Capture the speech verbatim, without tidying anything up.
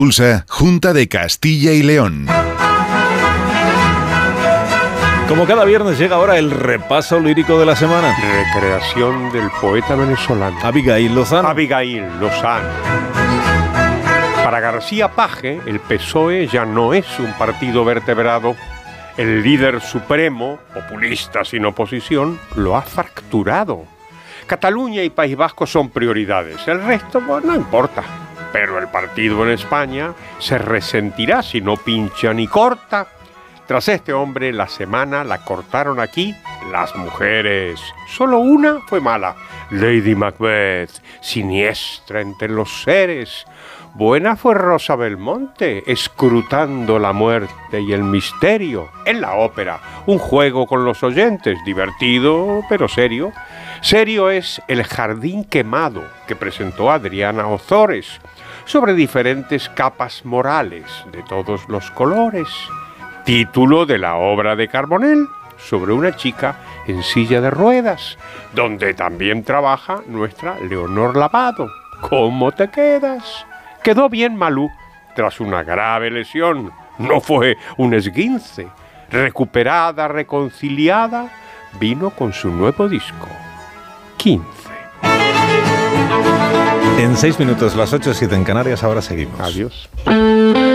Pulsa Junta de Castilla y León. Como cada viernes llega ahora el repaso lírico de la semana. Recreación del poeta venezolano Abigail Lozano. Abigail Lozano. Para García Page, el P S O E ya no es un partido vertebrado. El líder supremo, populista sin oposición, lo ha fracturado. Cataluña y País Vasco son prioridades. El resto, pues, no importa. Pero el partido en España se resentirá si no pincha ni corta. Tras este hombre, la semana la cortaron aquí las mujeres. Solo una fue mala. Lady Macbeth, siniestra entre los seres. Buena fue Rosa Belmonte, escrutando la muerte y el misterio. En la ópera, un juego con los oyentes, divertido pero serio. Serio es El jardín quemado, que presentó Adriana Ozores, sobre diferentes capas morales de todos los colores. Título de la obra de Carbonell, sobre una chica en silla de ruedas, donde también trabaja nuestra Leonor Lavado. ¿Cómo te quedas? Quedó bien Malú, tras una grave lesión. No fue un esguince. Recuperada, reconciliada, vino con su nuevo disco, quince. En seis minutos, las ocho, siete en Canarias, ahora seguimos. Adiós.